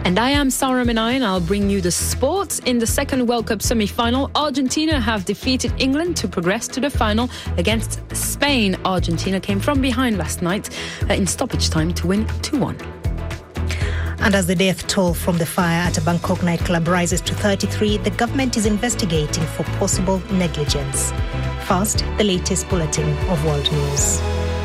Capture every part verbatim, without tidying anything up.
And I am Sarah Minai, and I'll bring you the sports. In the second World Cup semi-final, Argentina have defeated England to progress to the final against Spain. Argentina came from behind last night uh, in stoppage time to win two one. And as the death toll from the fire at a Bangkok nightclub rises to thirty-three, the government is investigating for possible negligence. First, the latest bulletin of world news.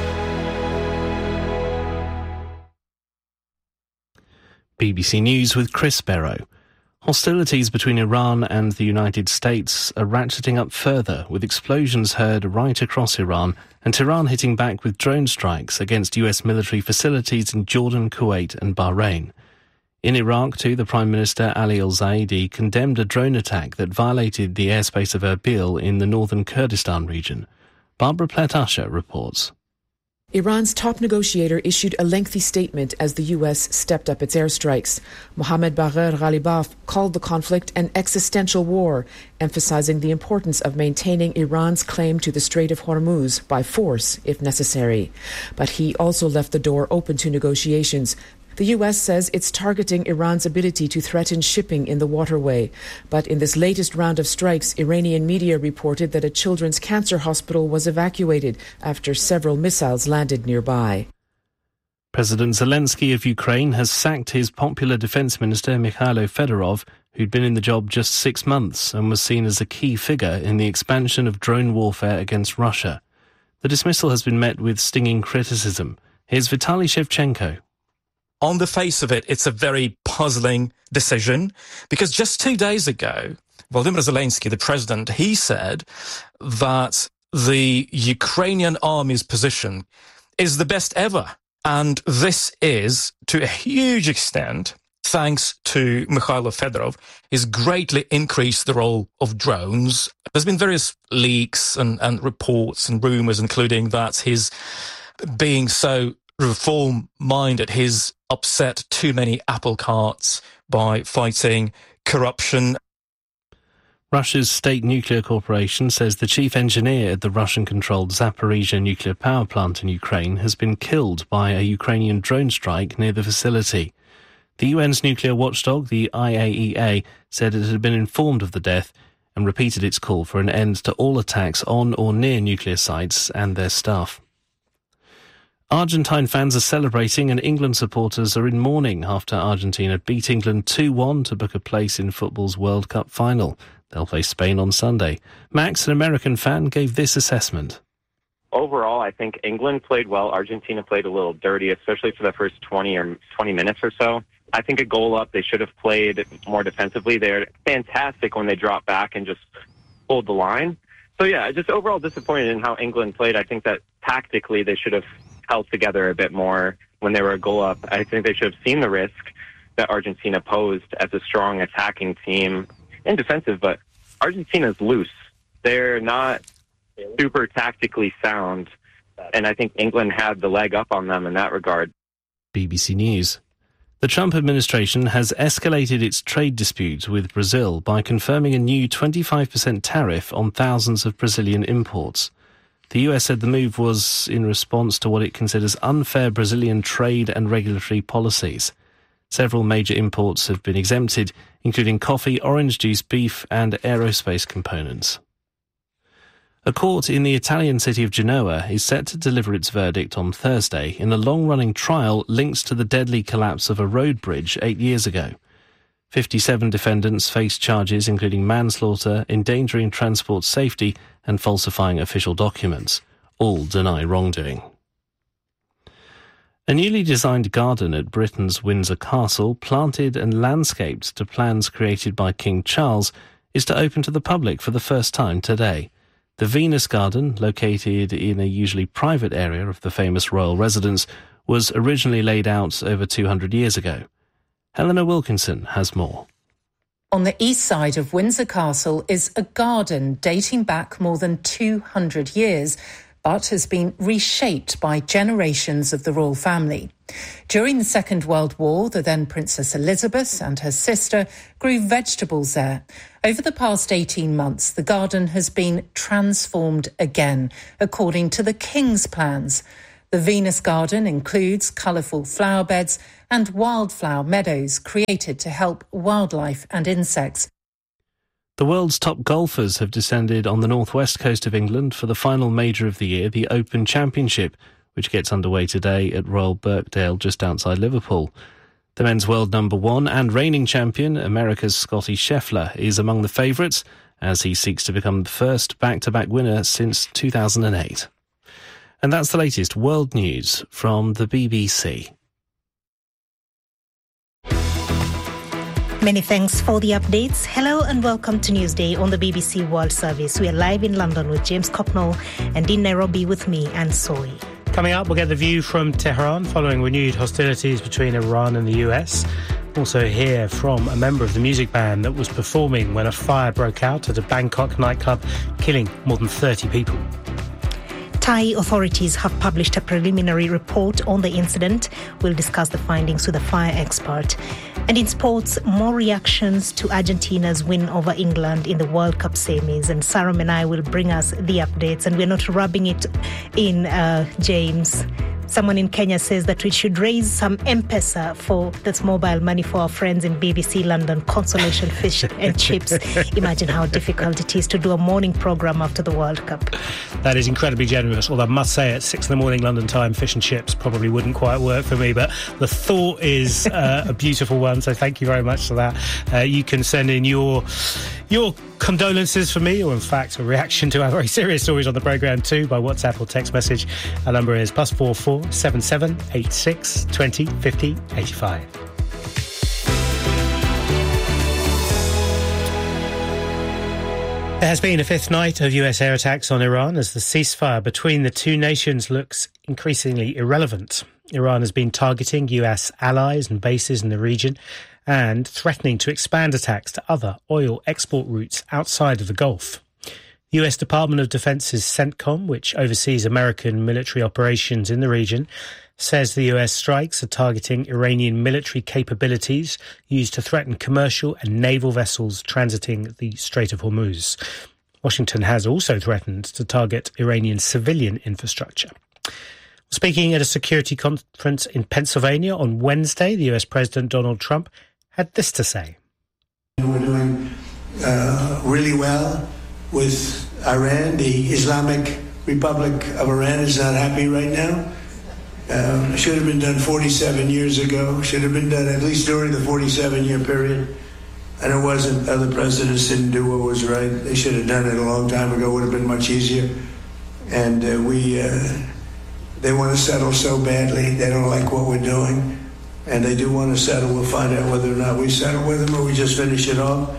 B B C News with Chris Barrow. Hostilities between Iran and the United States are ratcheting up further, with explosions heard right across Iran and Tehran hitting back with drone strikes against U S military facilities in Jordan, Kuwait and Bahrain. In Iraq, too, the Prime Minister Ali al-Zaidi condemned a drone attack that violated the airspace of Erbil in the northern Kurdistan region. Barbara Platt-Usher reports. Iran's top negotiator issued a lengthy statement as the U S stepped up its airstrikes. Mohammad Bagher Ghalibaf called the conflict an existential war, emphasizing the importance of maintaining Iran's claim to the Strait of Hormuz by force, if necessary. But he also left the door open to negotiations. The U S says it's targeting Iran's ability to threaten shipping in the waterway. But in this latest round of strikes, Iranian media reported that a children's cancer hospital was evacuated after several missiles landed nearby. President Zelensky of Ukraine has sacked his popular defense minister Mikhailo Fedorov, who'd been in the job just six months and was seen as a key figure in the expansion of drone warfare against Russia. The dismissal has been met with stinging criticism. Here's Vitaly Shevchenko. On the face of it, it's a very puzzling decision, because just two days ago, Volodymyr Zelensky, the president, he said that the Ukrainian army's position is the best ever. And this is, to a huge extent, thanks to Mikhailo Fedorov, he's greatly increased the role of drones. There's been various leaks and, and reports and rumours, including that his being so reform-minded, he's upset too many apple carts by fighting corruption. Russia's State Nuclear Corporation says the chief engineer at the Russian-controlled Zaporizhzhia nuclear power plant in Ukraine has been killed by a Ukrainian drone strike near the facility. The U N's nuclear watchdog, the I A E A, said it had been informed of the death and repeated its call for an end to all attacks on or near nuclear sites and their staff. Argentine fans are celebrating and England supporters are in mourning after Argentina beat England two one to book a place in football's World Cup final. They'll play Spain on Sunday. Max, an American fan, gave this assessment. Overall, I think England played well. Argentina played a little dirty, especially for the first twenty or twenty minutes or so. I think a goal up, they should have played more defensively. They're fantastic when they drop back and just hold the line. So yeah, just overall disappointed in how England played. I think that tactically they should have held together a bit more when they were a goal up. I think they should have seen the risk that Argentina posed as a strong attacking team and defensive, but Argentina's loose. They're not super tactically sound, and I think England had the leg up on them in that regard. B B C News. The Trump administration has escalated its trade dispute with Brazil by confirming a new twenty-five percent tariff on thousands of Brazilian imports. The U S said the move was in response to what it considers unfair Brazilian trade and regulatory policies. Several major imports have been exempted, including coffee, orange juice, beef and aerospace components. A court in the Italian city of Genoa is set to deliver its verdict on Thursday in a long-running trial linked to the deadly collapse of a road bridge eight years ago. fifty-seven defendants face charges including manslaughter, endangering transport safety and falsifying official documents. All deny wrongdoing. A newly designed garden at Britain's Windsor Castle, planted and landscaped to plans created by King Charles, is to open to the public for the first time today. The Venus Garden, located in a usually private area of the famous royal residence, was originally laid out over two hundred years ago. Helena Wilkinson has more. On the east side of Windsor Castle is a garden dating back more than two hundred years, but has been reshaped by generations of the royal family. During the Second World War, the then Princess Elizabeth and her sister grew vegetables there. Over the past eighteen months, the garden has been transformed again, according to the King's plans. The Venus Garden includes colourful flower beds and wildflower meadows created to help wildlife and insects. The world's top golfers have descended on the northwest coast of England for the final major of the year, the Open Championship, which gets underway today at Royal Birkdale just outside Liverpool. The men's world number one and reigning champion, America's Scotty Scheffler, is among the favourites as he seeks to become the first back-to-back winner since two thousand eight. And that's the latest world news from the B B C. Many thanks for the updates. Hello and welcome to Newsday on the B B C World Service. We are live in London with James Copnall and in Nairobi with me, Anne Soy. Coming up, we'll get the view from Tehran following renewed hostilities between Iran and the U S. Also hear from a member of the music band that was performing when a fire broke out at a Bangkok nightclub, killing more than thirty people. Thai authorities have published a preliminary report on the incident. We'll discuss the findings with a fire expert. And in sports, more reactions to Argentina's win over England in the World Cup semis. And Sarah and I will bring us the updates. And we're not rubbing it in, uh, James. Someone in Kenya says that we should raise some M-Pesa for that's mobile money for our friends in B B C London, Consolation Fish and Chips. Imagine how difficult it is to do a morning programme after the World Cup. That is incredibly generous, although I must say at six in the morning London time, fish and chips probably wouldn't quite work for me, but the thought is uh, a beautiful one, so thank you very much for that. Uh, you can send in your your condolences for me, or in fact a reaction to our very serious stories on the programme too, by WhatsApp or text message. Our number is plus four four seven seven eight six twenty fifty eighty-five. There has been a fifth night of U S air attacks on Iran as the ceasefire between the two nations looks increasingly irrelevant. Iran has been targeting U S allies and bases in the region and threatening to expand attacks to other oil export routes outside of the Gulf. The U S Department of Defense's CENTCOM, which oversees American military operations in the region, says the U S strikes are targeting Iranian military capabilities used to threaten commercial and naval vessels transiting the Strait of Hormuz. Washington has also threatened to target Iranian civilian infrastructure. Speaking at a security conference in Pennsylvania on Wednesday, the U S President Donald Trump had this to say. We're doing uh, really well with Iran. The Islamic Republic of Iran is not happy right now. Um, should have been done forty-seven years ago. Should have been done at least during the forty-seven year period. And it wasn't. Other presidents didn't do what was right. They should have done it a long time ago. Would have been much easier. And uh, we, uh, they want to settle so badly. They don't like what we're doing. And they do want to settle. We'll find out whether or not we settle with them or we just finish it off.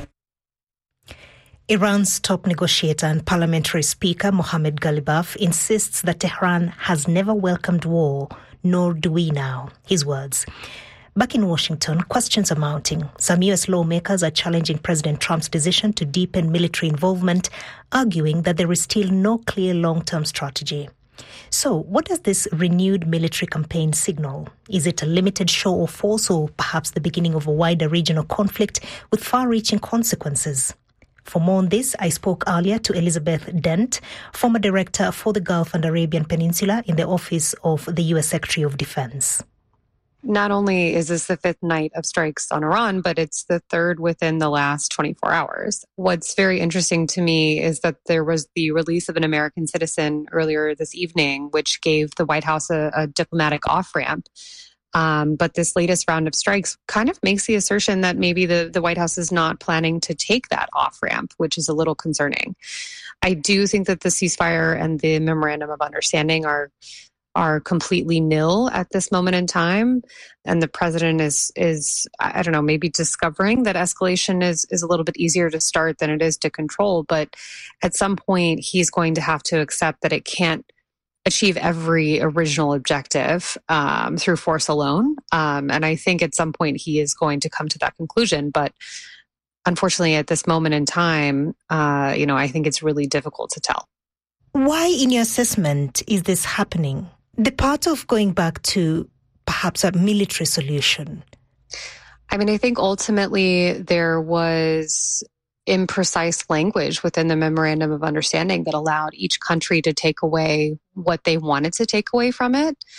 Iran's top negotiator and parliamentary speaker, Mohammad Ghalibaf, insists that Tehran has never welcomed war, nor do we now. His words. Back in Washington, questions are mounting. Some U S lawmakers are challenging President Trump's decision to deepen military involvement, arguing that there is still no clear long-term strategy. So, what does this renewed military campaign signal? Is it a limited show of force or perhaps the beginning of a wider regional conflict with far-reaching consequences? For more on this, I spoke earlier to Elizabeth Dent, former director for the Gulf and Arabian Peninsula in the Office of the U S Secretary of Defense. Not only is this the fifth night of strikes on Iran, but it's the third within the last twenty-four hours. What's very interesting to me is that there was the release of an American citizen earlier this evening, which gave the White House a, a diplomatic off-ramp. Um, but this latest round of strikes kind of makes the assertion that maybe the, the White House is not planning to take that off-ramp, which is a little concerning. I do think that the ceasefire and the memorandum of understanding are are completely nil at this moment in time. And the president is, is I don't know, maybe discovering that escalation is, is a little bit easier to start than it is to control. But at some point, he's going to have to accept that it can't achieve every original objective um, through force alone. Um, and I think at some point he is going to come to that conclusion. But unfortunately, at this moment in time, uh, you know, I think it's really difficult to tell. Why, in your assessment, is this happening? The part of going back to perhaps a military solution? I mean, I think ultimately there was imprecise language within the Memorandum of Understanding that allowed each country to take away what they wanted to take away from it.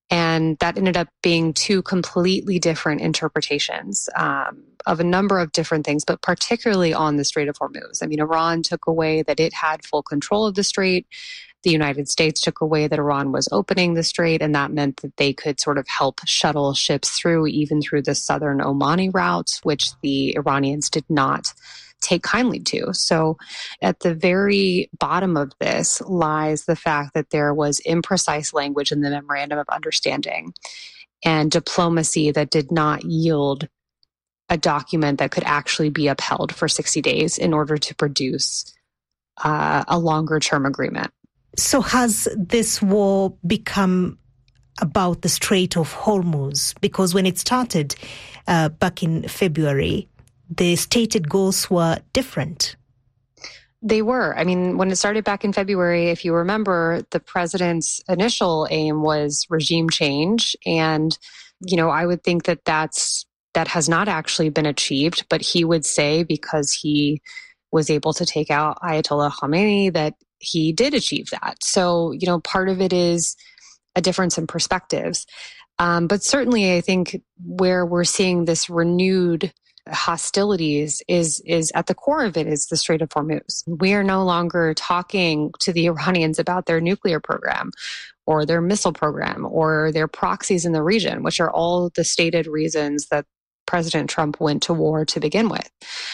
And that ended up being two completely different interpretations um, of a number of different things, but particularly on the Strait of Hormuz. I mean, Iran took away that it had full control of the strait. The United States took away that Iran was opening the strait, and that meant that they could sort of help shuttle ships through, even through the southern Omani route, which the Iranians did not take kindly to. So at the very bottom of this lies the fact that there was imprecise language in the Memorandum of Understanding and diplomacy that did not yield a document that could actually be upheld for sixty days in order to produce uh, a longer term agreement. So has this war become about the Strait of Hormuz? Because when it started uh, back in February, the stated goals were different. They were. I mean, when it started back in February, if you remember, the president's initial aim was regime change. And, you know, I would think that that's, that has not actually been achieved. But he would say, because he was able to take out Ayatollah Khamenei, that he did achieve that. So, you know, part of it is a difference in perspectives. Um, but certainly, I think where we're seeing this renewed hostilities is is at the core of it is the Strait of Hormuz. We are no longer talking to the Iranians about their nuclear program or their missile program or their proxies in the region, which are all the stated reasons that President Trump went to war to begin with.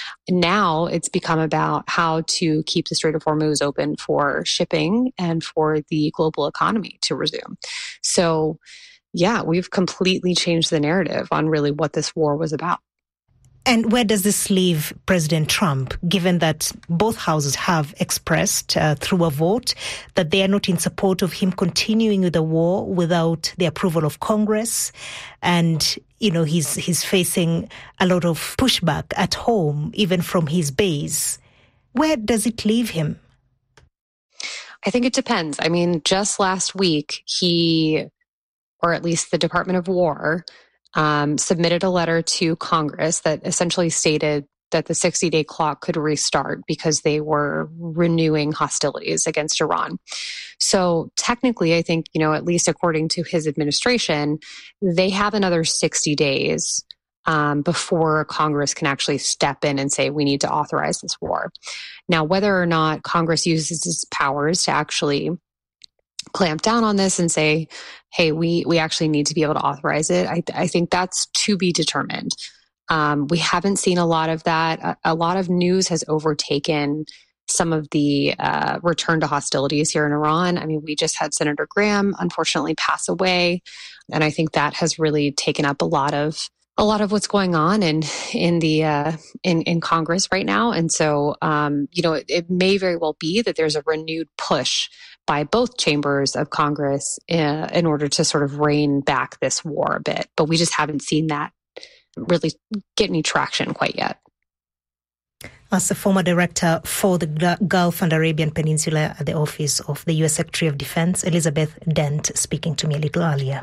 Now it's become about how to keep the Strait of Hormuz open for shipping and for the global economy to resume. So, yeah, we've completely changed the narrative on really what this war was about. And where does this leave President Trump, given that both houses have expressed uh, through a vote that they are not in support of him continuing with the war without the approval of Congress? And, you know, he's he's facing a lot of pushback at home, even from his base. Where does it leave him? I think it depends. I mean, just last week, he, or at least the Department of War, Um, submitted a letter to Congress that essentially stated that the sixty-day clock could restart because they were renewing hostilities against Iran. So technically, I think, you know, at least according to his administration, they have another sixty days um, before Congress can actually step in and say, we need to authorize this war. Now, whether or not Congress uses its powers to actually clamp down on this and say, hey, we we actually need to be able to authorize it, I, I think that's to be determined. Um, we haven't seen a lot of that. A, a lot of news has overtaken some of the uh, return to hostilities here in Iran. I mean, we just had Senator Graham unfortunately pass away, and I think that has really taken up a lot of a lot of what's going on in in the uh, in in Congress right now. And so, um, you know, it, it may very well be that there's a renewed push by both chambers of Congress uh, in order to sort of rein back this war a bit. But we just haven't seen that really get any traction quite yet. As a former director for the Gulf and Arabian Peninsula at the Office of the U S Secretary of Defense, Elizabeth Dent, speaking to me a little earlier.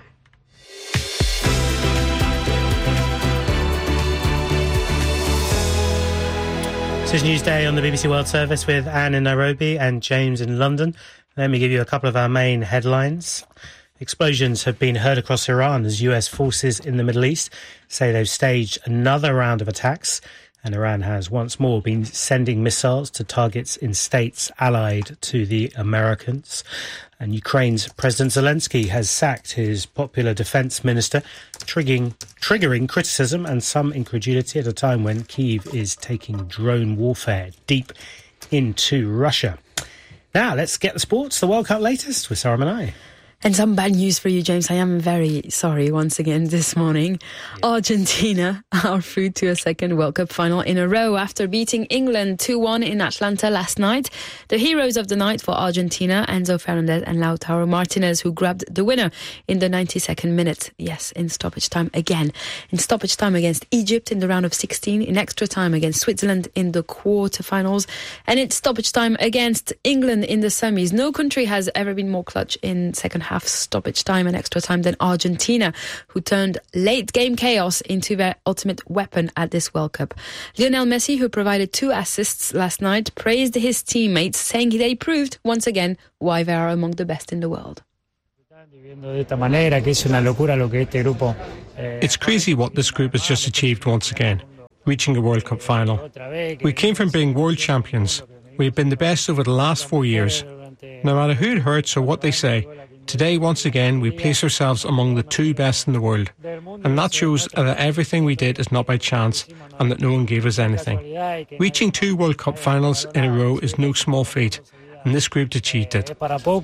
This is Newsday on the B B C World Service with Anne in Nairobi and James in London. Let me give you a couple of our main headlines. Explosions have been heard across Iran as U S forces in the Middle East say they've staged another round of attacks, and Iran has once more been sending missiles to targets in states allied to the Americans. And Ukraine's President Zelensky has sacked his popular defence minister, triggering, triggering criticism and some incredulity at a time when Kyiv is taking drone warfare deep into Russia. Now, let's get the sports, the World Cup latest with Sarah Manai. And some bad news for you, James. I am very sorry once again this morning. Yeah. Argentina are through to a second World Cup final in a row after beating England two one in Atlanta last night. The heroes of the night for Argentina, Enzo Fernandez and Lautaro Martinez, who grabbed the winner in the ninety-second minute. Yes, in stoppage time again. In stoppage time against Egypt in the round of sixteen, in extra time against Switzerland in the quarterfinals, and in stoppage time against England in the semis. No country has ever been more clutch in second half stoppage time and extra time than Argentina, who turned late game chaos into their ultimate weapon at this World Cup. Lionel Messi, who provided two assists last night, praised his teammates, saying they proved once again why they are among the best in the world. It's crazy what this group has just achieved once again, reaching a World Cup final. We came from being world champions. We've been the best over the last four years. No matter who it hurts or what they say, today, once again, we place ourselves among the two best in the world. And that shows that everything we did is not by chance and that no one gave us anything. Reaching two World Cup finals in a row is no small feat, and this group achieved it.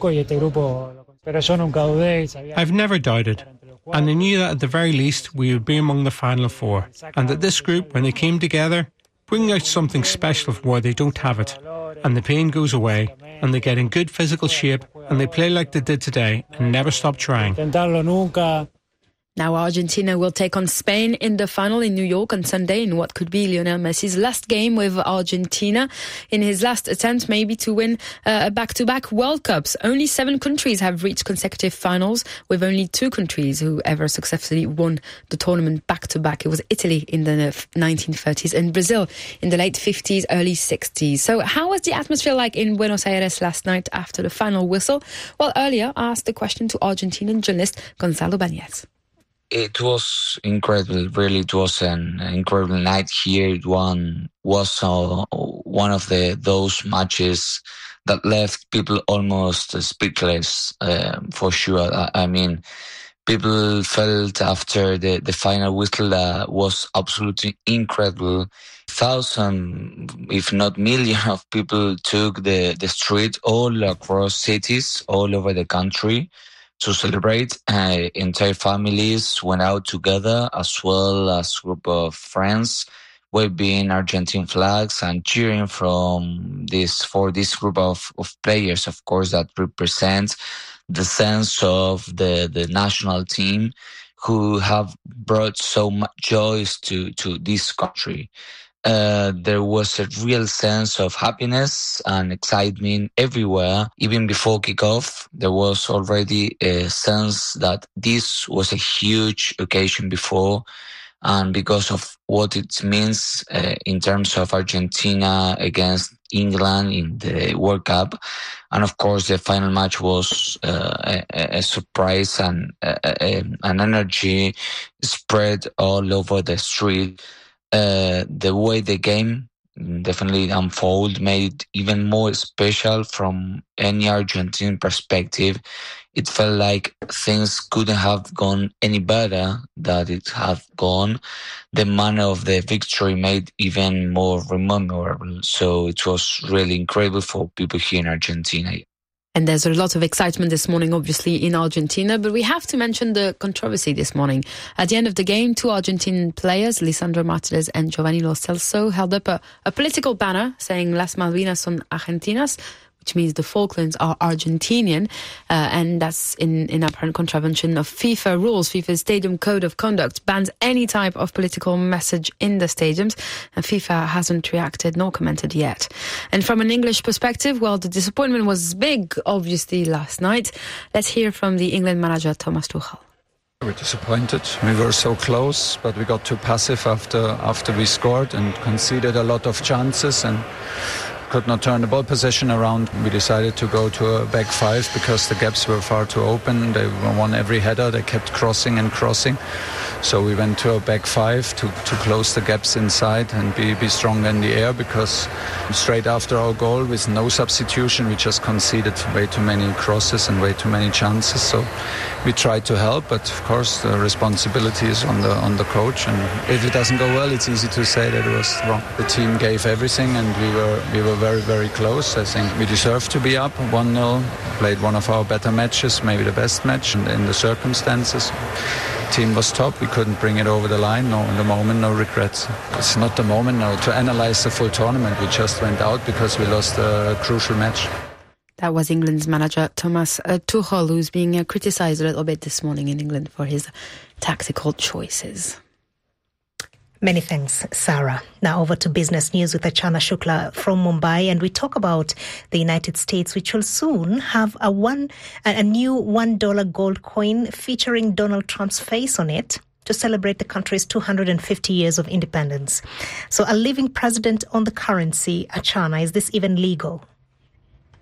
I've never doubted, and I knew that at the very least we would be among the final four, and that this group, when they came together, bring out something special where they don't have it, and the pain goes away, and they get in good physical shape, and they play like they did today and never stop trying. Now Argentina will take on Spain in the final in New York on Sunday in what could be Lionel Messi's last game with Argentina in his last attempt maybe to win uh, back-to-back World Cups. Only seven countries have reached consecutive finals, with only two countries who ever successfully won the tournament back-to-back. It was Italy in the nineteen thirties and Brazil in the late fifties, early sixties. So how was the atmosphere like in Buenos Aires last night after the final whistle? Well, earlier I asked the question to Argentinian journalist Gonzalo Bañez. It was incredible, really. It was an incredible night here. It one, was uh, one of the those matches that left people almost speechless, uh, for sure. I, I mean, people felt after the, the final whistle that uh, was absolutely incredible. Thousands, if not millions, of people took the, the street all across cities, all over the country, to celebrate. Uh, entire families went out together, as well as a group of friends, waving Argentine flags and cheering from this for this group of, of players, of course, that represent the sense of the, the national team, who have brought so much joy to, to this country. Uh, there was a real sense of happiness and excitement everywhere. Even before kickoff, there was already a sense that this was a huge occasion before, and because of what it means uh, in terms of Argentina against England in the World Cup. And of course, the final match was uh, a, a surprise, and a, a, an energy spread all over the street. Uh, the way the game definitely unfolded made it even more special from any Argentine perspective. It felt like things couldn't have gone any better than it had gone. The manner of the victory made even more memorable. So it was really incredible for people here in Argentina. And there's a lot of excitement this morning, obviously, in Argentina. But we have to mention the controversy this morning. At the end of the game, two Argentine players, Lisandro Martinez and Giovanni Lo Celso, held up a, a political banner saying Las Malvinas son Argentinas, which means the Falklands are Argentinian, uh, and that's in, in apparent contravention of FIFA rules. FIFA's Stadium Code of Conduct bans any type of political message in the stadiums, and FIFA hasn't reacted nor commented yet. And from an English perspective, well, the disappointment was big, obviously, last night. Let's hear from the England manager, Thomas Tuchel. We were disappointed. We were so close, but we got too passive after after we scored and conceded a lot of chances and could not turn the ball possession around. We decided to go to a back five because the gaps were far too open. They won every header. They kept crossing and crossing. So we went to a back five to, to close the gaps inside and be, be stronger in the air, because straight after our goal, with no substitution, we just conceded way too many crosses and way too many chances. So we tried to help, but of course the responsibility is on the on the coach. And if it doesn't go well, it's easy to say that it was wrong. The team gave everything, and we were we were very, very close. I think we deserved to be up one nil, played one of our better matches, maybe the best match in, in the circumstances. Team was top. We couldn't bring it over the line. No, in the moment, no regrets. It's not the moment now to analyze the full tournament. We just went out because we lost a crucial match. That was England's manager, Thomas uh, Tuchel, who's being uh, criticised a little bit this morning in England for his tactical choices. Many thanks, Sarah. Now over to business news with Achana Shukla from Mumbai, and we talk about the United States, which will soon have a one a new one dollar gold coin featuring Donald Trump's face on it to celebrate the country's two hundred fifty years of independence. So a living president on the currency, Achana, is this even legal?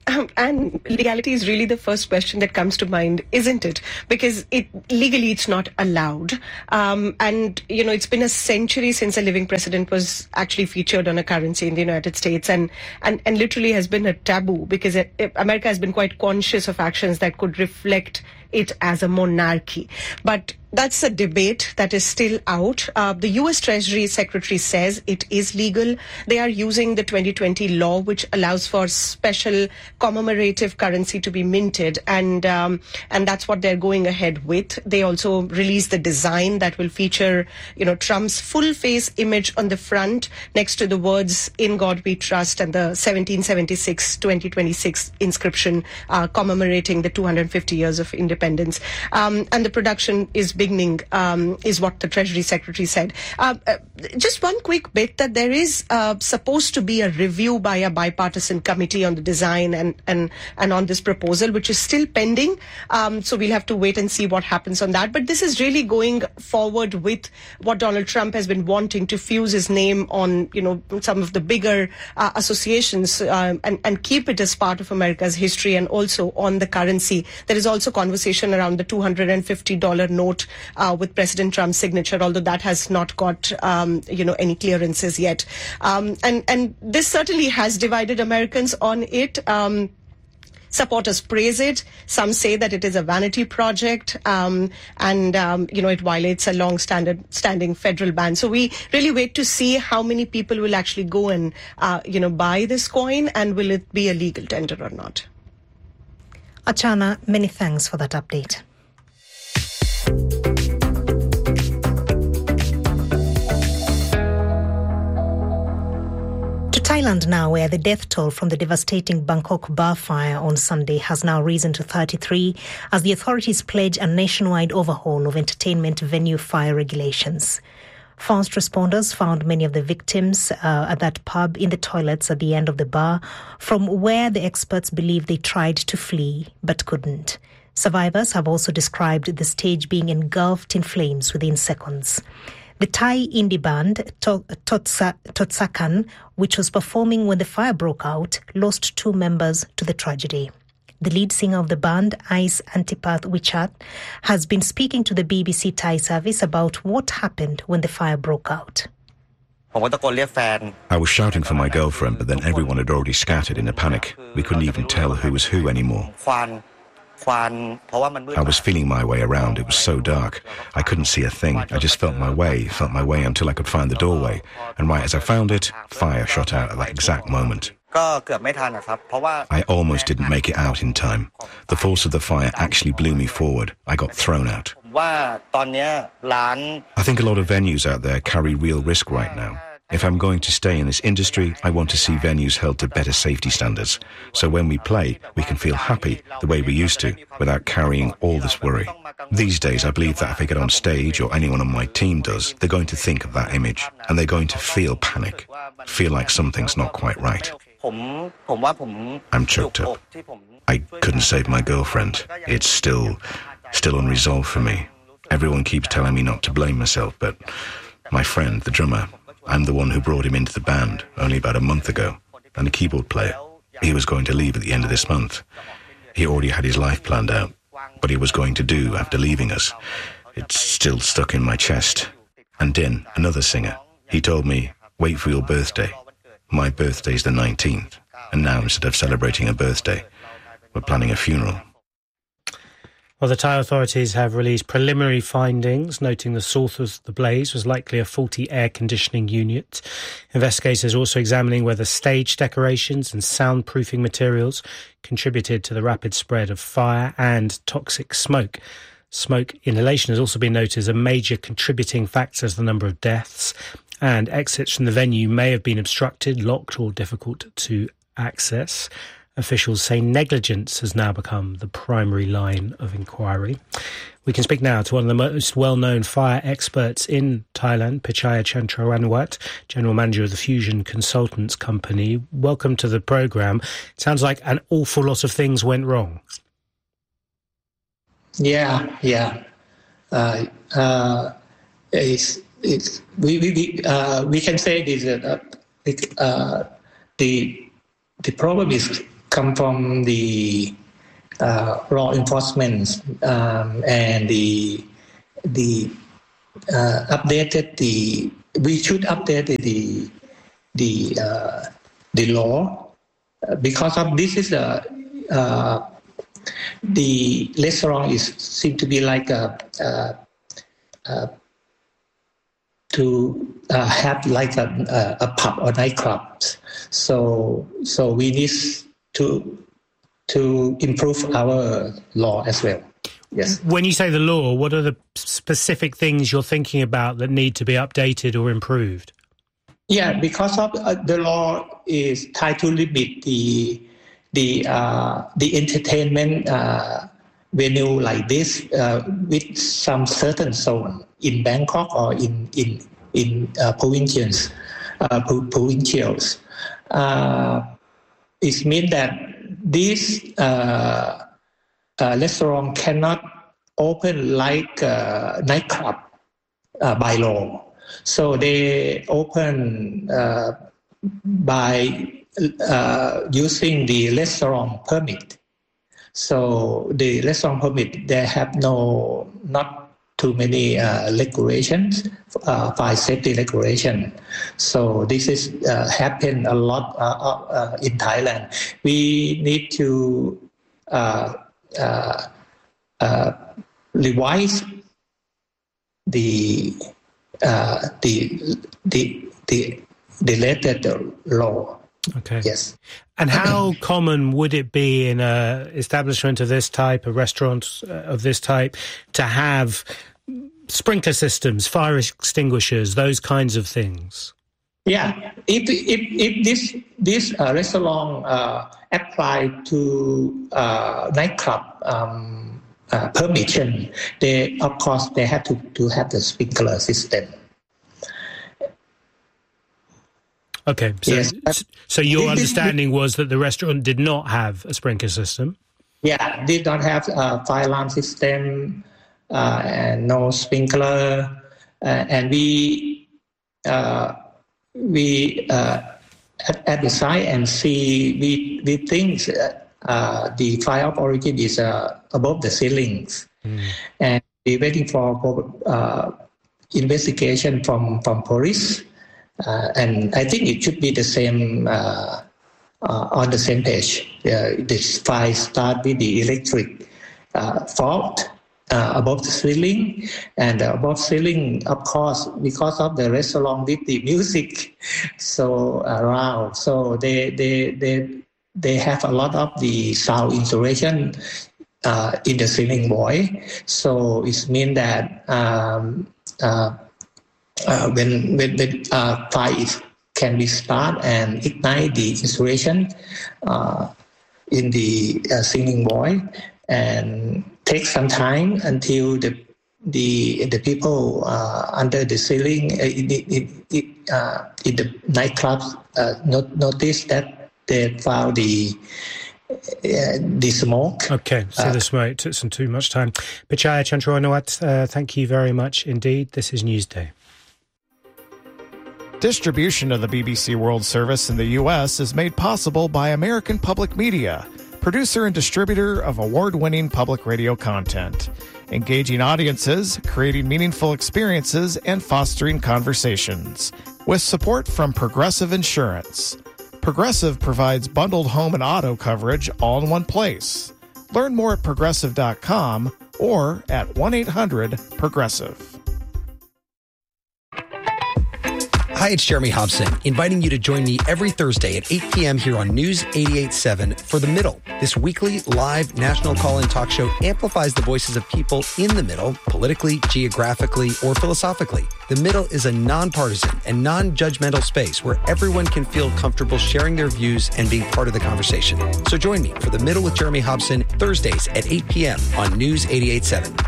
Um, and legality is really the first question that comes to mind, isn't it? Because it legally it's not allowed. Um, and, you know, it's been a century since a living president was actually featured on a currency in the United States, and, and, and literally has been a taboo because it, it, America has been quite conscious of actions that could reflect it as a monarchy. But that's a debate that is still out. Uh, the U S Treasury Secretary says it is legal. They are using the twenty twenty law, which allows for special commemorative currency to be minted, and um, and that's what they're going ahead with. They also released the design that will feature, you know, Trump's full face image on the front next to the words "In God We Trust" and the seventeen seventy-six twenty twenty-six inscription uh, commemorating the two hundred fifty years of independence. Um, and the production is beginning, um, is what the Treasury Secretary said. Uh, uh, just one quick bit that there is uh, supposed to be a review by a bipartisan committee on the design and, and, and on this proposal, which is still pending. Um, so we'll have to wait and see what happens on that. But this is really going forward with what Donald Trump has been wanting, to fuse his name on, you know, some of the bigger uh, associations uh, and, and keep it as part of America's history, and also on the currency. There is also conversation around the two hundred fifty dollars note uh, with President Trump's signature, although that has not got, um, you know, any clearances yet. Um, and, and this certainly has divided Americans on it. Um, Supporters praise it. Some say that it is a vanity project, um, and um, you know, it violates a long-standing standing federal ban. So we really wait to see how many people will actually go and uh, you know, buy this coin, and will it be a legal tender or not. Achana, many thanks for that update. Thailand now, where the death toll from the devastating Bangkok bar fire on Sunday has now risen to thirty-three, as the authorities pledge a nationwide overhaul of entertainment venue fire regulations. Fast responders found many of the victims uh, at that pub in the toilets at the end of the bar, from where the experts believe they tried to flee but couldn't. Survivors have also described the stage being engulfed in flames within seconds. The Thai indie band Totsa, Totsakan, which was performing when the fire broke out, lost two members to the tragedy. The lead singer of the band, Ice Antipath Wichat, has been speaking to the B B C Thai service about what happened when the fire broke out. I was shouting for my girlfriend, but then everyone had already scattered in a panic. We couldn't even tell who was who anymore. I was feeling my way around. It was so dark. I couldn't see a thing. I just felt my way, felt my way until I could find the doorway. And right as I found it, fire shot out at that exact moment. I almost didn't make it out in time. The force of the fire actually blew me forward. I got thrown out. I think a lot of venues out there carry real risk right now. If I'm going to stay in this industry, I want to see venues held to better safety standards. So when we play, we can feel happy the way we used to, without carrying all this worry. These days, I believe that if I get on stage, or anyone on my team does, they're going to think of that image, and they're going to feel panic, feel like something's not quite right. I'm choked up. I couldn't save my girlfriend. It's still, still unresolved for me. Everyone keeps telling me not to blame myself, but my friend, the drummer, I'm the one who brought him into the band only about a month ago, and the keyboard player. He was going to leave at the end of this month. He already had his life planned out, what he was going to do after leaving us. It's still stuck in my chest. And Din, another singer, he told me, wait for your birthday. My birthday's the nineteenth, and now instead of celebrating a birthday, we're planning a funeral. Well, the Thai authorities have released preliminary findings, noting the source of the blaze was likely a faulty air conditioning unit. Investigators are also examining whether stage decorations and soundproofing materials contributed to the rapid spread of fire and toxic smoke. Smoke inhalation has also been noted as a major contributing factor to the number of deaths, and exits from the venue may have been obstructed, locked or difficult to access. Officials say negligence has now become the primary line of inquiry. We can speak now to one of the most well-known fire experts in Thailand, Pichaya Chantrawanwat, General Manager of the Fusion Consultants Company. Welcome to the programme. It sounds like an awful lot of things went wrong. Yeah, yeah. Uh, uh, it's, it's, we we uh, we can say this. Uh, it, uh, the the problem is come from the uh, law enforcement um, and the the uh, updated the we should update the the uh, the law uh, because of this is a uh, the restaurant is seem to be like a, a, a to uh, have like a, a, a pub or nightclub. So so we need to to improve our law as well. Yes. When you say the law, what are the specific things you're thinking about that need to be updated or improved? Yeah, because of uh, the law is trying to limit the the uh, the entertainment uh, venue like this uh, with some certain zone in Bangkok or in in in uh, provincials, uh, provincials. Uh, it means that this uh, uh, restaurant cannot open like a nightclub uh, by law. So they open uh, by uh, using the restaurant permit. So the restaurant permit, they have no, not too many uh, regulations, uh, fire safety regulation. So this is uh, happen a lot uh, uh, in Thailand. We need to uh, uh, uh, revise the uh, the the the the related law. Okay. Yes. And how common would it be in a establishment of this type, a restaurant of this type, to have sprinkler systems, fire extinguishers, those kinds of things? Yeah. If if if this this uh, restaurant uh, apply to uh, nightclub um, uh, permission, they of course they have to to have the sprinkler system. Okay, so, yes. so your this, understanding this, was that the restaurant did not have a sprinkler system? Yeah, did not have a fire alarm system uh, and no sprinkler. Uh, and we uh, we uh, at, at the site and see, we, we think uh, the fire of origin is uh, above the ceilings. Mm. And we're waiting for uh, investigation from, from police. Uh, and I think it should be the same uh, uh, on the same page. Uh, this fire start with the electric uh, fault uh, above the ceiling, and uh, above ceiling, of course, because of the restaurant with the music so around, so they they they they have a lot of the sound insulation uh, in the ceiling void. So it means that. Um, uh, Uh, when when the uh, fire is, can be start and ignite the insulation uh, in the uh, ceiling void, and take some time until the the the people uh, under the ceiling uh, in, in, in, uh, in the nightclubs uh, not, notice that they found the uh, the smoke. Okay, so uh, the smoke took some too much time. Pichaya Chandrawanawat, uh, thank you very much indeed. This is Newsday. Distribution of the B B C World Service in the U S is made possible by American Public Media, producer and distributor of award-winning public radio content, engaging audiences, creating meaningful experiences, and fostering conversations. With support from Progressive Insurance. Progressive provides bundled home and auto coverage all in one place. Learn more at progressive dot com or at one eight hundred progressive. Hi, it's Jeremy Hobson, inviting you to join me every Thursday at eight p.m. here on News eighty-eight point seven for The Middle. This weekly live national call-in talk show amplifies the voices of people in the middle, politically, geographically, or philosophically. The Middle is a nonpartisan and non-judgmental space where everyone can feel comfortable sharing their views and being part of the conversation. So join me for The Middle with Jeremy Hobson, Thursdays at eight p.m. on News eighty-eight point seven.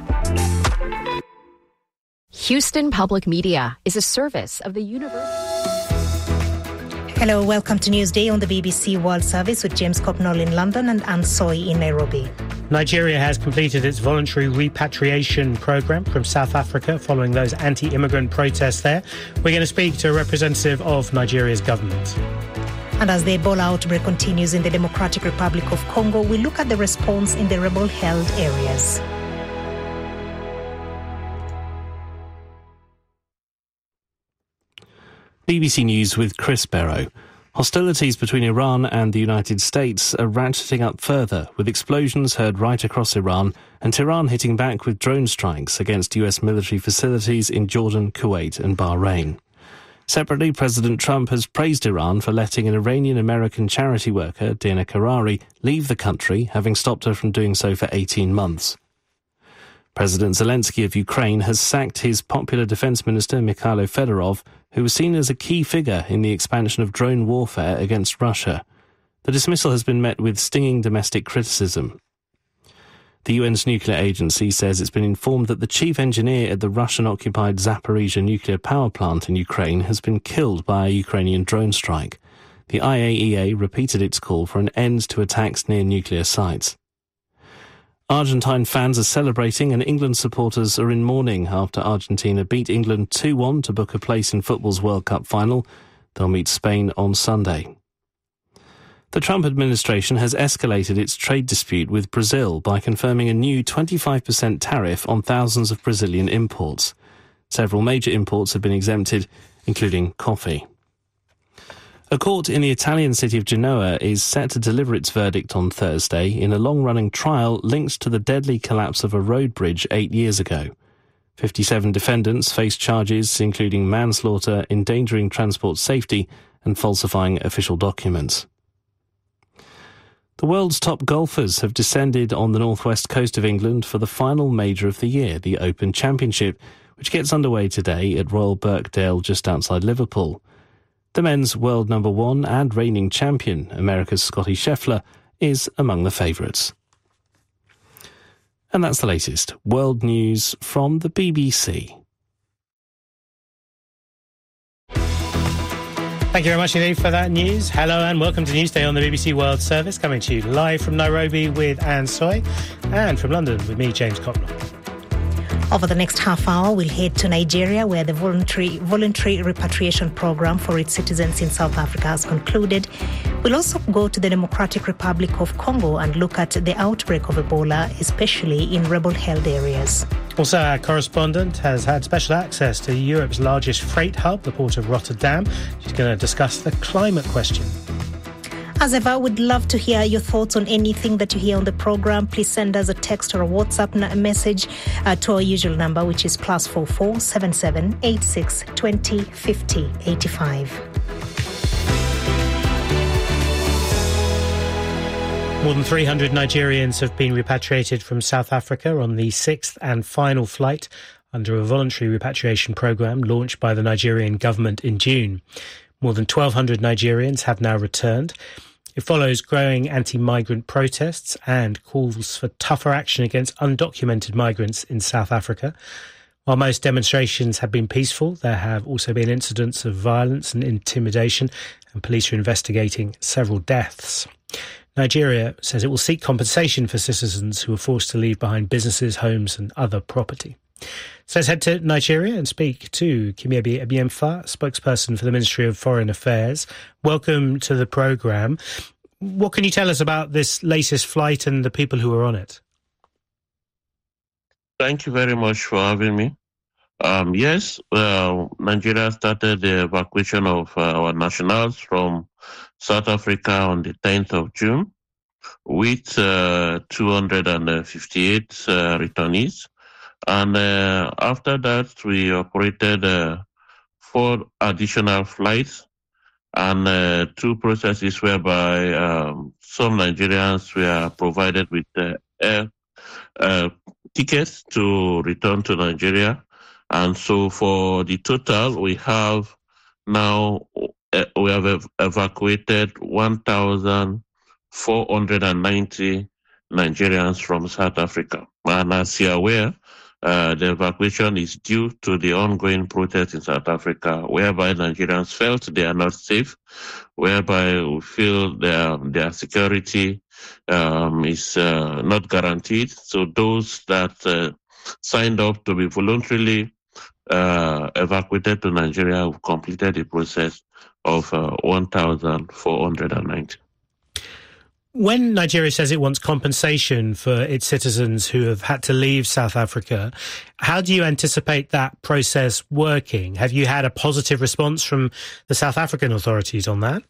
Houston Public Media is a service of the University. Hello, welcome to Newsday on the B B C World Service with James Copnall in London and Anne Soy in Nairobi. Nigeria has completed its voluntary repatriation programme from South Africa following those anti-immigrant protests there. We're going to speak to a representative of Nigeria's government. And as the Ebola outbreak continues in the Democratic Republic of Congo, we look at the response in the rebel-held areas. B B C News with Chris Barrow. Hostilities between Iran and the United States are ratcheting up further, with explosions heard right across Iran and Tehran hitting back with drone strikes against U S military facilities in Jordan, Kuwait and Bahrain. Separately, President Trump has praised Iran for letting an Iranian-American charity worker, Dina Karari, leave the country, having stopped her from doing so for eighteen months. President Zelensky of Ukraine has sacked his popular defense minister, Mikhailo Fedorov, who was seen as a key figure in the expansion of drone warfare against Russia. The dismissal has been met with stinging domestic criticism. The U N's nuclear agency says it's been informed that the chief engineer at the Russian-occupied Zaporizhzhia nuclear power plant in Ukraine has been killed by a Ukrainian drone strike. The I A E A repeated its call for an end to attacks near nuclear sites. Argentine fans are celebrating and England supporters are in mourning after Argentina beat England two one to book a place in football's World Cup final. They'll meet Spain on Sunday. The Trump administration has escalated its trade dispute with Brazil by confirming a new twenty-five percent tariff on thousands of Brazilian imports. Several major imports have been exempted, including coffee. A court in the Italian city of Genoa is set to deliver its verdict on Thursday in a long-running trial linked to the deadly collapse of a road bridge eight years ago. fifty-seven defendants face charges including manslaughter, endangering transport safety and falsifying official documents. The world's top golfers have descended on the northwest coast of England for the final major of the year, the Open Championship, which gets underway today at Royal Birkdale just outside Liverpool. The men's world number one and reigning champion, America's Scotty Scheffler, is among the favourites. And that's the latest world news from the B B C. Thank you very much indeed for that news. Hello and welcome to Newsday on the B B C World Service, coming to you live from Nairobi with Anne Soy and from London with me, James Cotnell. Over the next half hour, we'll head to Nigeria, where the voluntary voluntary repatriation program for its citizens in South Africa has concluded. We'll also go to the Democratic Republic of Congo and look at the outbreak of Ebola, especially in rebel-held areas. Also, our correspondent has had special access to Europe's largest freight hub, the port of Rotterdam. She's going to discuss the climate question. As ever, we'd love to hear your thoughts on anything that you hear on the program. Please send us a text or a WhatsApp message uh, to our usual number, which is plus four four seven seven eight six twenty fifty eighty five. More than three hundred Nigerians have been repatriated from South Africa on the sixth and final flight under a voluntary repatriation program launched by the Nigerian government in June. More than twelve hundred Nigerians have now returned. It follows growing anti-migrant protests and calls for tougher action against undocumented migrants in South Africa. While most demonstrations have been peaceful, there have also been incidents of violence and intimidation, and police are investigating several deaths. Nigeria says it will seek compensation for citizens who were forced to leave behind businesses, homes and other property. So let's head to Nigeria and speak to Kimiebe Ebiemfa, spokesperson for the Ministry of Foreign Affairs. Welcome to the programme. What can you tell us about this latest flight and the people who are on it? Thank you very much for having me. Um, yes, uh, Nigeria started the evacuation of uh, our nationals from South Africa on the tenth of June with uh, two hundred fifty-eight uh, returnees. And uh, after that, we operated uh, four additional flights and uh, two processes whereby um, some Nigerians were provided with uh, air uh, tickets to return to Nigeria. And so for the total, we have now, uh, we have ev- evacuated one thousand four hundred ninety Nigerians from South Africa. And as you're aware, Uh, the evacuation is due to the ongoing protests in South Africa, whereby Nigerians felt they are not safe, whereby we feel their their security um, is uh, not guaranteed. So those that uh, signed up to be voluntarily uh, evacuated to Nigeria have completed the process of uh, one thousand four hundred ninety. When Nigeria says it wants compensation for its citizens who have had to leave South Africa, how do you anticipate that process working? Have you had a positive response from the South African authorities on that?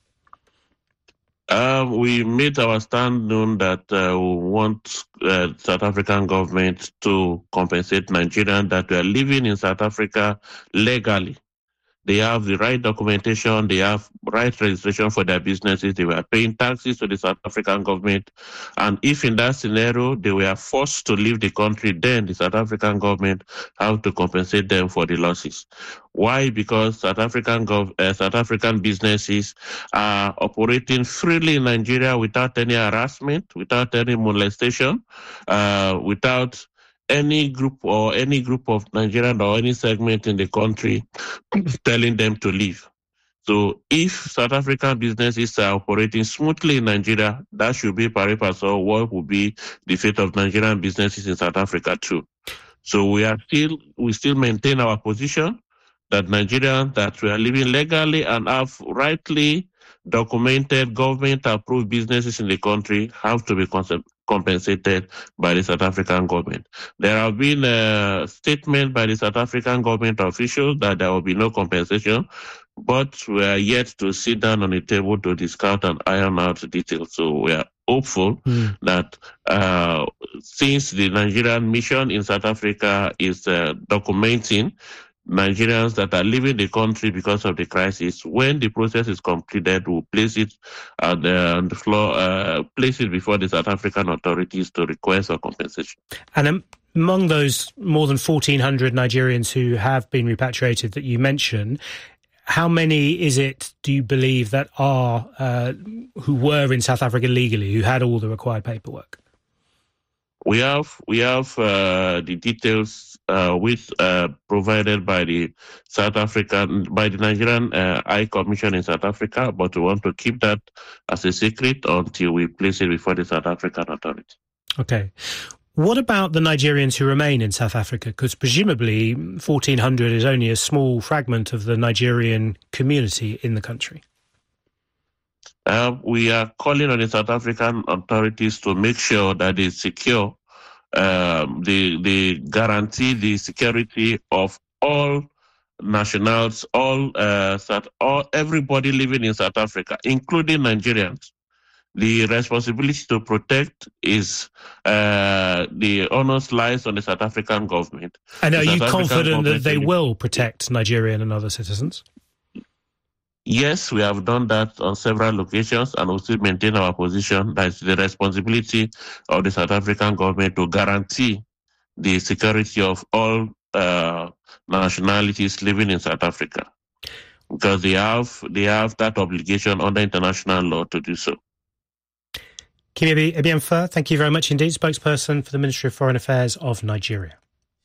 Uh, we made our stand known that uh, we want uh, South African government to compensate Nigerians that were living in South Africa legally. They have the right documentation, they have right registration for their businesses, they were paying taxes to the South African government. And if in that scenario they were forced to leave the country, then the South African government have to compensate them for the losses. Why? Because South African gov- uh, South African businesses are operating freely in Nigeria without any harassment, without any molestation, uh, without any group or any group of Nigerian or any segment in the country telling them to leave. So if South African businesses are operating smoothly in Nigeria, that should be pari passu what would be the fate of Nigerian businesses in South Africa too. So we are still we still maintain our position that Nigerians that we are living legally and have rightly documented government-approved businesses in the country have to be compensated by the South African government. There have been a statement by the South African government officials that there will be no compensation, but we are yet to sit down on the table to discuss and iron out the details. So we are hopeful mm. that uh, since the Nigerian mission in South Africa is uh, documenting Nigerians that are leaving the country because of the crisis, when the process is completed, we'll place it at the, on the floor, uh, place it before the South African authorities to request a compensation. And um, among those more than fourteen hundred Nigerians who have been repatriated that you mentioned, how many is it, do you believe, that are uh, who were in South Africa legally, who had all the required paperwork? We have we have uh, the details uh, with uh, provided by the South African by the Nigerian uh, High Commission in South Africa, but we want to keep that as a secret until we place it before the South African authority. Okay. What about the Nigerians who remain in South Africa? Because presumably fourteen hundred is only a small fragment of the Nigerian community in the country. Uh, we are calling on the South African authorities to make sure that they secure, um, they, they guarantee the security of all nationals, all, uh, South, all everybody living in South Africa, including Nigerians. The responsibility to protect is uh, the onus lies on the South African government. And are the you South confident that they will protect Nigerian and other citizens? Yes, we have done that on several occasions, and we still maintain our position that it's the responsibility of the South African government to guarantee the security of all uh, nationalities living in South Africa, because they have they have that obligation under international law to do so. Kimiabi Ebiamfa, thank you very much indeed, spokesperson for the Ministry of Foreign Affairs of Nigeria.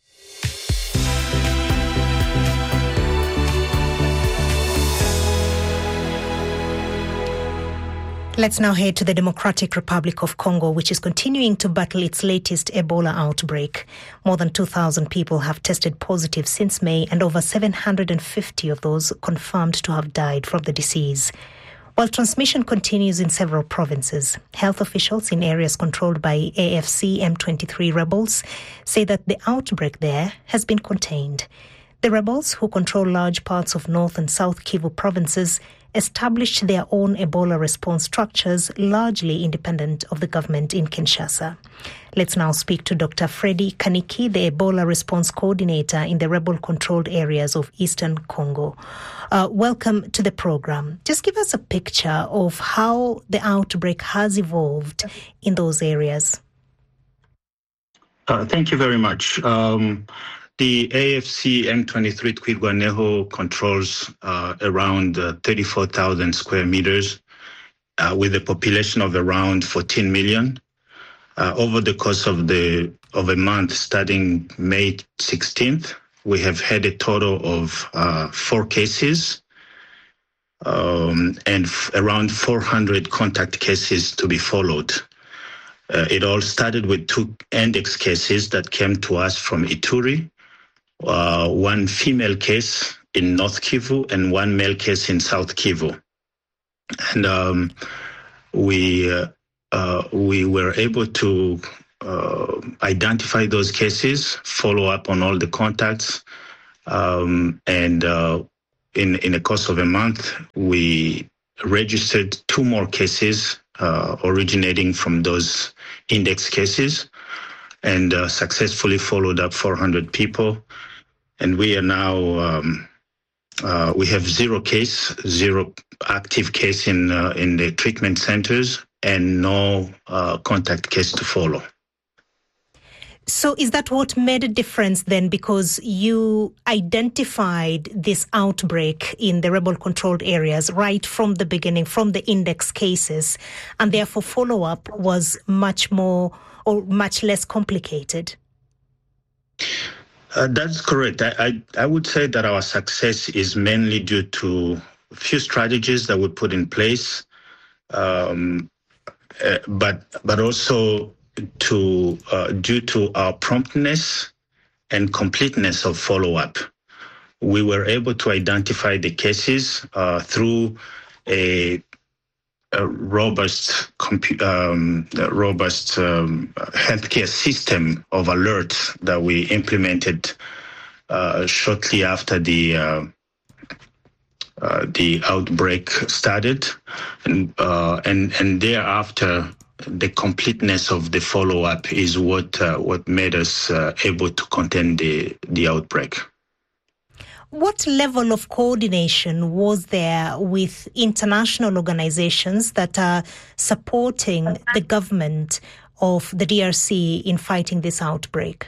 Let's now head to the Democratic Republic of Congo, which is continuing to battle its latest Ebola outbreak. More than two thousand people have tested positive since May, and over seven hundred fifty of those confirmed to have died from the disease. While transmission continues in several provinces, health officials in areas controlled by A F C M twenty-three rebels say that the outbreak there has been contained. The rebels, who control large parts of North and South Kivu provinces, established their own Ebola response structures, largely independent of the government in Kinshasa. Let's now speak to Doctor Freddy Kaniki, the Ebola response coordinator in the rebel-controlled areas of Eastern Congo. Uh, welcome to the program. Just give us a picture of how the outbreak has evolved in those areas. Uh, thank you very much. Um, The A F C M twenty-three Twirwaneho controls uh, around uh, thirty-four thousand square meters uh, with a population of around fourteen million. Uh, over the course of the of a month starting May sixteenth, we have had a total of uh, four cases um, and f- around four hundred contact cases to be followed. Uh, it all started with two index cases that came to us from Ituri, uh, one female case in North Kivu and one male case in South Kivu. And um, we uh, uh, we were able to uh, identify those cases, follow up on all the contacts, um, and uh, in in the course of a month, we registered two more cases uh, originating from those index cases, and uh, successfully followed up four hundred people. And we are now, um, uh, we have zero case, zero active case in uh, in the treatment centers, and no uh, contact case to follow. So is that what made a difference then? Because you identified this outbreak in the rebel-controlled areas right from the beginning, from the index cases, and therefore follow-up was much more or much less complicated? Uh, that's correct. I, I, I would say that our success is mainly due to a few strategies that we put in place, um, uh, but but also to uh, due to our promptness and completeness of follow-up. We were able to identify the cases uh, through a, a robust, compu- um, a robust um, healthcare system of alerts that we implemented uh, shortly after the uh, uh, the outbreak started, and uh, and and thereafter, the completeness of the follow-up is what uh, what made us uh, able to contain the, the outbreak. What level of coordination was there with international organizations that are supporting the government of the D R C in fighting this outbreak?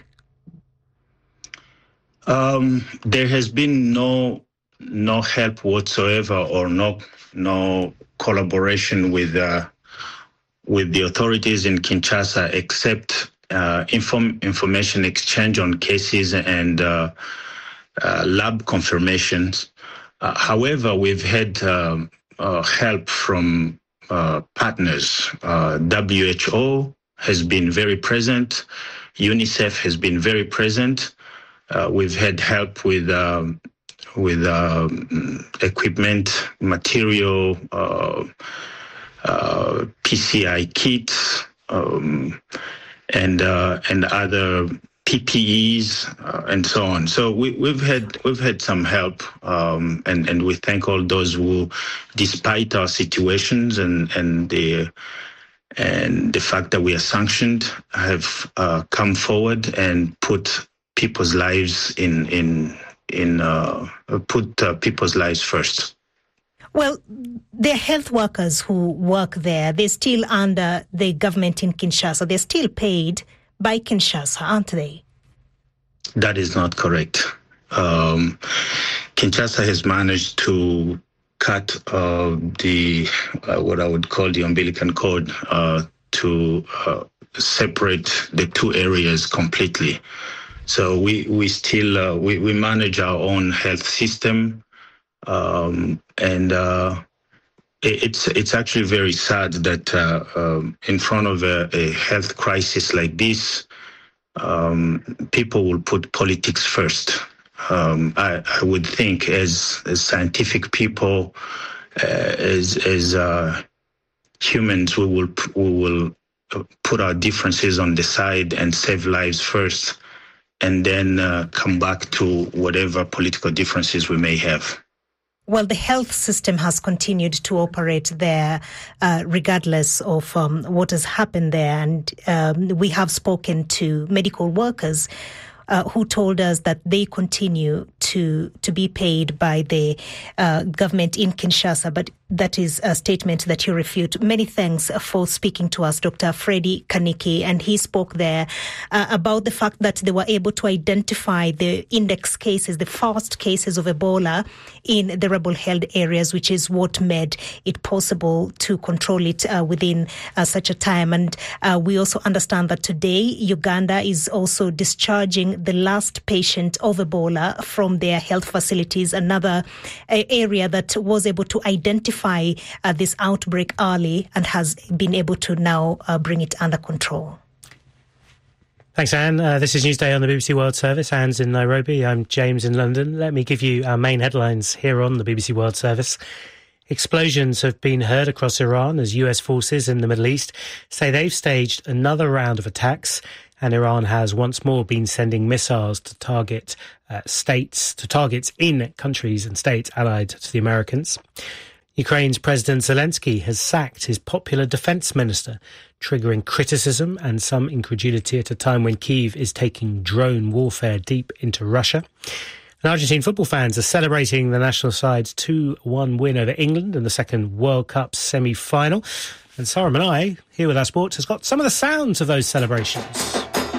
Um, there has been no no help whatsoever, or no no collaboration with uh, with the authorities in Kinshasa, except uh, inform, information exchange on cases and uh, uh, lab confirmations. Uh, however, we've had um, uh, help from uh, partners. Uh, W H O has been very present. UNICEF has been very present. Uh, we've had help with um, with um, equipment, material, uh, Uh, P C I kits, um, and uh, and other P P Es uh, and so on. So we, we've had we've had some help, um, and and we thank all those who, despite our situations and and the and the fact that we are sanctioned, have uh, come forward and put people's lives in in in uh, put uh, people's lives first. Well, they're health workers who work there. They're still under the government in Kinshasa. They're still paid by Kinshasa, aren't they? That is not correct. Um, Kinshasa has managed to cut uh, the uh, what I would call the umbilical cord uh, to uh, separate the two areas completely. So we we still uh, we we manage our own health system. Um, and uh, it, it's it's actually very sad that uh, um, in front of a, a health crisis like this, um, people will put politics first. Um, I, I would think, as, as scientific people, uh, as as uh, humans, we will we will put our differences on the side and save lives first, and then uh, come back to whatever political differences we may have. Well, the health system has continued to operate there uh, regardless of um, what has happened there. And um, we have spoken to medical workers uh, who told us that they continue to to be paid by the uh, government in Kinshasa. But that is a statement that you refute. Many thanks for speaking to us, Doctor Freddy Kaniki. And he spoke there uh, about the fact that they were able to identify the index cases, the fast cases of Ebola in the rebel-held areas, which is what made it possible to control it uh, within uh, such a time. And uh, we also understand that today Uganda is also discharging the last patient of Ebola from their health facilities, another uh, area that was able to identify uh, this outbreak early and has been able to now uh, bring it under control. Thanks, Anne. Uh, this is Newsday on the B B C World Service. Anne's in Nairobi. I'm James in London. Let me give you our main headlines here on the B B C World Service. Explosions have been heard across Iran as U S forces in the Middle East say they've staged another round of attacks, and Iran has once more been sending missiles to target uh, states, to targets in countries and states allied to the Americans. Ukraine's President Zelensky has sacked his popular defence minister, triggering criticism and some incredulity at a time when Kyiv is taking drone warfare deep into Russia. And Argentine football fans are celebrating the national side's two one win over England in the second World Cup semi-final. And Sarah Manai, here with our sports, has got some of the sounds of those celebrations.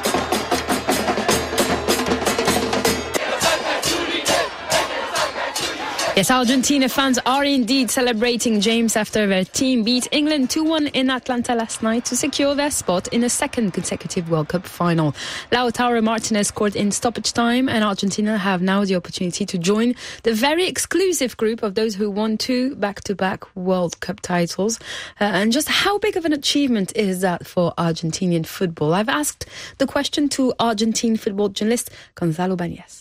Yes, Argentina fans are indeed celebrating, James, after their team beat England two one in Atlanta last night to secure their spot in a second consecutive World Cup final. Lautaro Martinez scored in stoppage time, and Argentina have now the opportunity to join the very exclusive group of those who won two back-to-back World Cup titles. Uh, and just how big of an achievement is that for Argentinian football? I've asked the question to Argentine football journalist Gonzalo Bañez.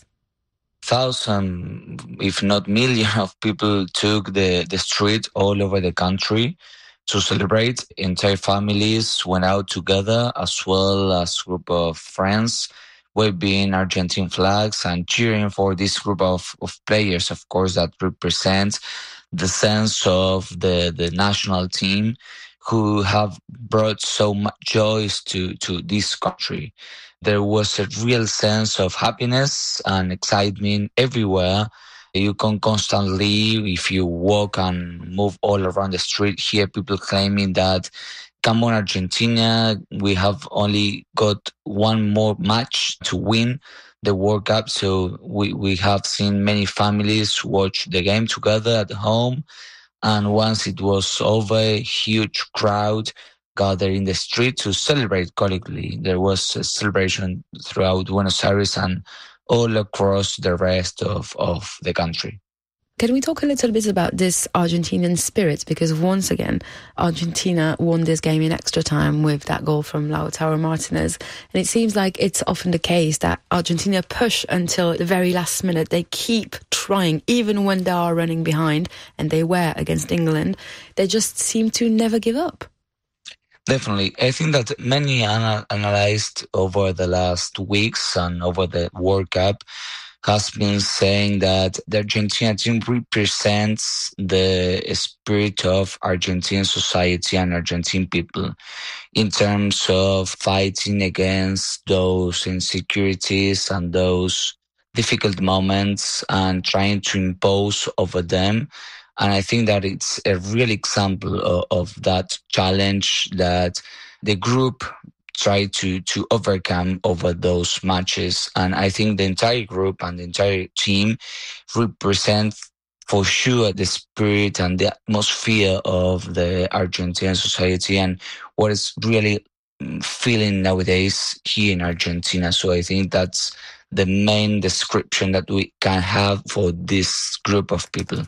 Thousand, if not million, of people took the, the street all over the country to celebrate. Entire families went out together, as well as a group of friends waving Argentine flags and cheering for this group of, of players, of course, that represent the sense of the, the national team who have brought so much joy to, to this country. There was a real sense of happiness and excitement everywhere. You can constantly, if you walk and move all around the street, hear people claiming that, come on, Argentina, we have only got one more match to win the World Cup. So we, we have seen many families watch the game together at home. And once it was over, a huge crowd gathered in the street to celebrate collectively. There was a celebration throughout Buenos Aires and all across the rest of, of the country. Can we talk a little bit about this Argentinian spirit? Because once again, Argentina won this game in extra time with that goal from Lautaro Martinez. And it seems like it's often the case that Argentina push until the very last minute. They keep trying, even when they are running behind, and they were against England. They just seem to never give up. Definitely. I think that many ana- analyzed over the last weeks and over the World Cup has been saying that the Argentina team represents the spirit of Argentine society and Argentine people in terms of fighting against those insecurities and those difficult moments and trying to impose over them. And I think that it's a real example of, of that challenge that the group tried to, to overcome over those matches. And I think the entire group and the entire team represent for sure the spirit and the atmosphere of the Argentine society and what is really feeling nowadays here in Argentina. So I think that's the main description that we can have for this group of people.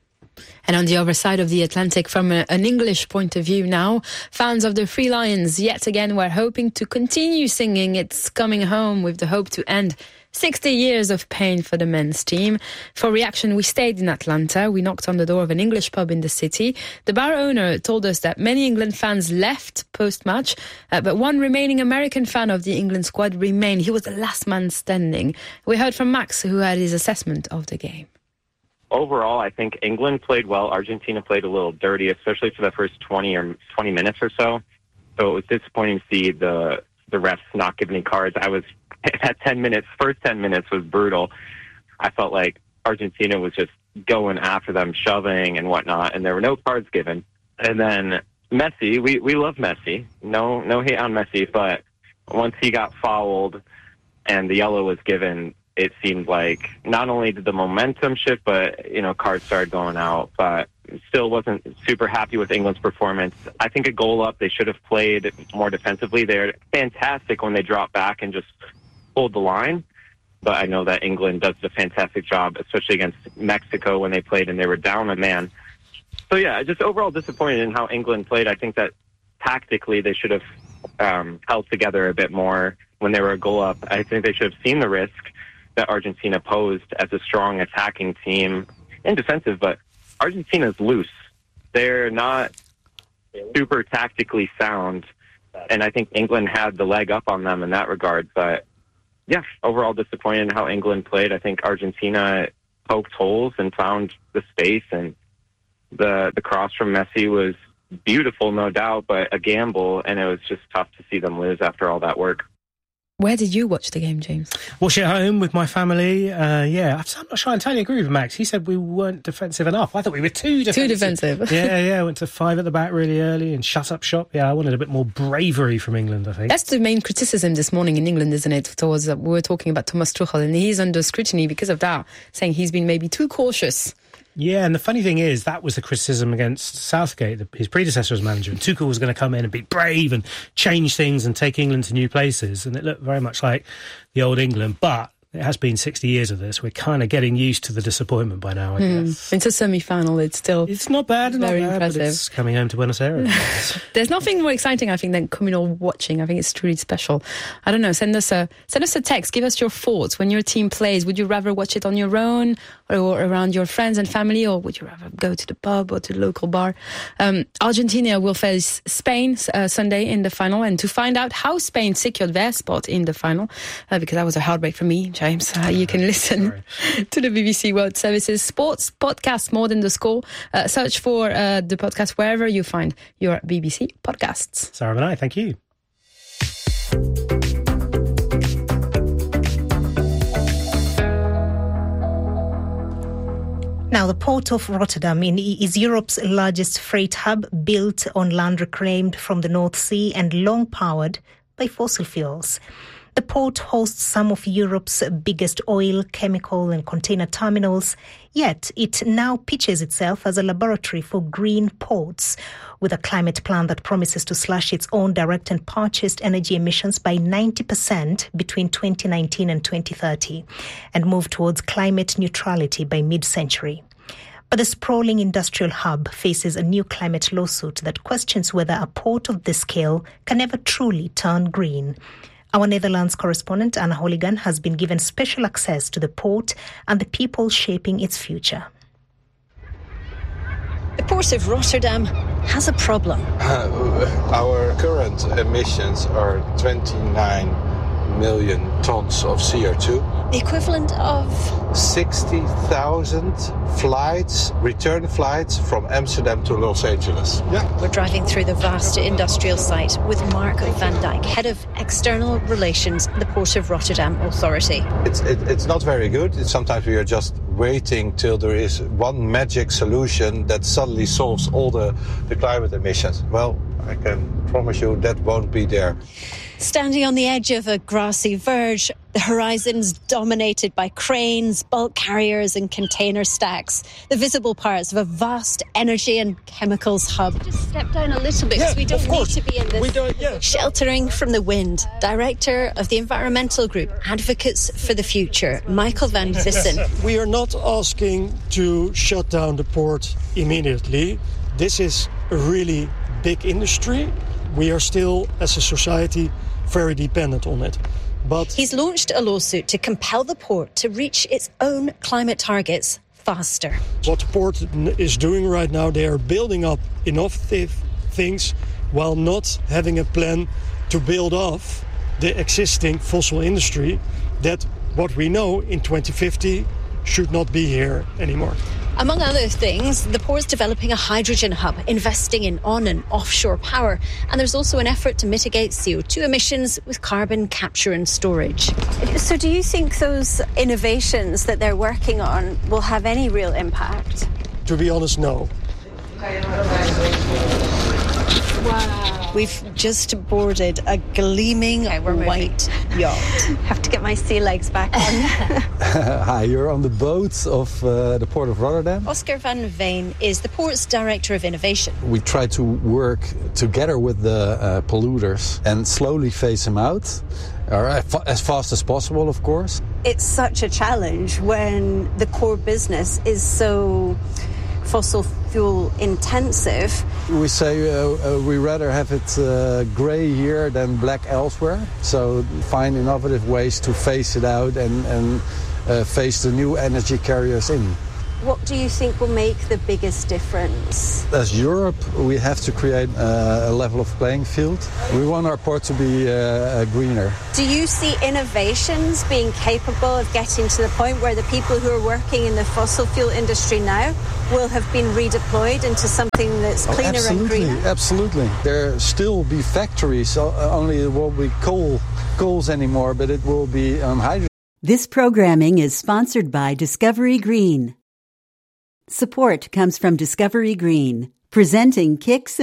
And on the other side of the Atlantic, from a, an English point of view now, fans of the Three Lions yet again were hoping to continue singing It's Coming Home with the hope to end sixty years of pain for the men's team. For reaction, we stayed in Atlanta. We knocked on the door of an English pub in the city. The bar owner told us that many England fans left post-match, uh, but one remaining American fan of the England squad remained. He was the last man standing. We heard from Max, who had his assessment of the game. Overall, I think England played well. Argentina played a little dirty, especially for the first twenty or twenty minutes or so. So it was disappointing to see the the refs not give any cards. I was at ten minutes. First ten minutes was brutal. I felt like Argentina was just going after them, shoving and whatnot, and there were no cards given. And then Messi, we we love Messi. No no hate on Messi, but once he got fouled and the yellow was given, it seemed like not only did the momentum shift, but, you know, cards started going out. But still wasn't super happy with England's performance. I think a goal up, they should have played more defensively. They're fantastic when they drop back and just hold the line. But I know that England does a fantastic job, especially against Mexico when they played and they were down a man. So, yeah, just overall disappointed in how England played. I think that tactically they should have um, held together a bit more. when they were a goal up. I think they should have seen the risk that Argentina posed as a strong attacking team and defensive, but Argentina's loose. They're not super tactically sound, and I think England had the leg up on them in that regard. But yeah, overall disappointed in how England played. I think Argentina poked holes and found the space, and the the cross from Messi was beautiful, no doubt, but a gamble, and it was just tough to see them lose after all that work. Where did you watch the game, James? Watch it at home with my family. Uh, yeah, I'm not sure I entirely agree with Max. He said we weren't defensive enough. I thought we were too defensive. Too defensive. yeah, yeah. Went to five at the back really early and shut up shop. Yeah, I wanted a bit more bravery from England, I think. That's the main criticism this morning in England, isn't it? Towards, uh, we were talking about Thomas Tuchel, and he's under scrutiny because of that, saying he's been maybe too cautious. Yeah, and the funny thing is, that was the criticism against Southgate, the, his predecessor as manager. And Tuchel was going to come in and be brave and change things and take England to new places. And it looked very much like the old England. But it has been sixty years of this. We're kind of getting used to the disappointment by now, I mm. guess. It's a semi-final. It's still It's not bad, very not bad, impressive. but it's coming home to Buenos Aires. There's nothing more exciting, I think, than coming or watching. I think it's truly special. I don't know. Send us a send us a text. Give us your thoughts. When your team plays, would you rather watch it on your own or around your friends and family, or would you rather go to the pub or to the local bar? Um, Argentina will face Spain uh, Sunday in the final, and to find out how Spain secured their spot in the final, uh, because that was a heartbreak for me, James, uh, you can listen Sorry. to the B B C World Services Sports Podcast, More Than the Score. Uh, search for uh, the podcast wherever you find your B B C podcasts. Sarah and I, thank you. Now, the port of Rotterdam is Europe's largest freight hub, built on land reclaimed from the North Sea and long powered by fossil fuels. The port hosts some of Europe's biggest oil, chemical and container terminals, yet it now pitches itself as a laboratory for green ports, with a climate plan that promises to slash its own direct and purchased energy emissions by ninety percent between twenty nineteen and twenty thirty, and move towards climate neutrality by mid-century. But the sprawling industrial hub faces a new climate lawsuit that questions whether a port of this scale can ever truly turn green. Our Netherlands correspondent, Anna Holigan, has been given special access to the port and the people shaping its future. The Port of Rotterdam has a problem. Uh, our current emissions are twenty-nine million tons of C O two. The equivalent of sixty thousand flights, return flights from Amsterdam to Los Angeles. Yeah. We're driving through the vast industrial site with Mark van Dijk, Head of External Relations at the Port of Rotterdam Authority. It's, it, it's not very good. It's, sometimes we are just waiting till there is one magic solution that suddenly solves all the, the climate emissions. Well, I can promise you that won't be there. Standing on the edge of a grassy verge, the horizon's dominated by cranes, bulk carriers and container stacks, the visible parts of a vast energy and chemicals hub. Just step down a little bit, because yeah, we don't need to be in this. We don't, yeah. Sheltering from the wind. Director of the environmental group Advocates for the Future, Michael van Vissen. We are not asking to shut down the port immediately. This is a really big industry. We are still, as a society, very dependent on it. But he's launched a lawsuit to compel the port to reach its own climate targets faster. What the port is doing right now, they are building up innovative things while not having a plan to build off the existing fossil industry that, what we know, in twenty fifty should not be here anymore. Among other things, the port's developing a hydrogen hub, investing in on- and offshore power. And there's also an effort to mitigate C O two emissions with carbon capture and storage. So do you think those innovations that they're working on will have any real impact? To be honest, no. Wow. We've just boarded a gleaming okay, white yacht. Have to get my sea legs back on. Hi, you're on the boat of uh, the Port of Rotterdam. Oscar van Veen is the port's Director of Innovation. We try to work together with the uh, polluters and slowly phase them out, or as fast as possible, of course. It's such a challenge when the core business is so fossil fuel intensive. We say uh, uh, we rather have it uh, grey here than black elsewhere. So find innovative ways to phase it out and, and uh, phase the new energy carriers in. What do you think will make the biggest difference? As Europe, we have to create uh, a level of playing field. We want our port to be uh, greener. Do you see innovations being capable of getting to the point where the people who are working in the fossil fuel industry now will have been redeployed into something that's cleaner oh, and greener? Absolutely. There still be factories, only it won't be coal, coals anymore, but it will be um, hydrogen. This programming is sponsored by Discovery Green. Support comes from Discovery Green, presenting Kicks